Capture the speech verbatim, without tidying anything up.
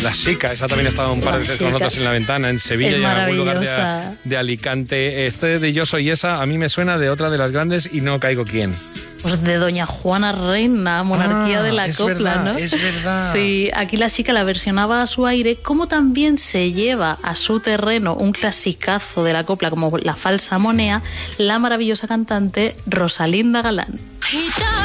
La Chica, esa también ha estado un par de veces con nosotros en La Ventana, en Sevilla y en algún lugar de, de Alicante. Este de Yo Soy Esa a mí me suena de otra de las grandes y no caigo quién. Pues de Doña Juana Reina, Monarquía ah, de la es Copla, verdad, ¿no? Es verdad. Sí, aquí la Chica la versionaba a su aire, como también se lleva a su terreno un clasicazo de la copla como La Falsa Monea, la maravillosa cantante Rosalinda Galán.